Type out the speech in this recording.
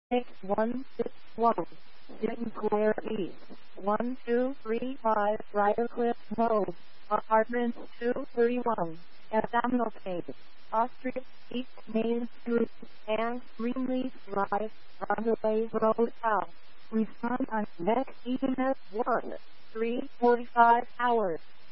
6161, Sinclair East, 1235 Briarcliff Road, Apartment 231, Abdominal Page, Austria, East Main Street, and Greenleaf Drive, Runaway Road South. Respond on next EMS 1, 3:45 hours.